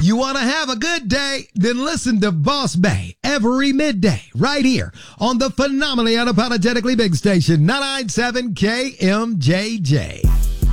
You want to have a good day? Then listen to Boss Bay every midday right here on the phenomenally unapologetically big station 997 KMJJ.